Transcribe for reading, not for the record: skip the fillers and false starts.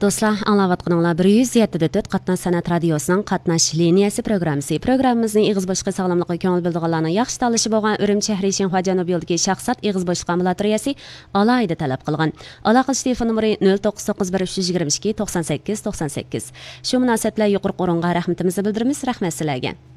Dostlar, anlavatqınыңlar 107.4 Qatnaş Sənət Radiosunun Qatnaş liniyası proqramısı. Proqramımızın İğiz boşluqı sağlamlıqı köngül bildiğinlarının yaxşı tanışı bolğan Ürümçi şəhəri Şinxua Cənub yoldagi şəxsat İğiz boşluqu ambulatoriyasi alayida talab qılğan. Aloqa telefon nömrə 0991 322 98 98. Şu münasibətlə yuqori qo'ringa rahmatimizni bildiramiz. Rahmat sizlarga.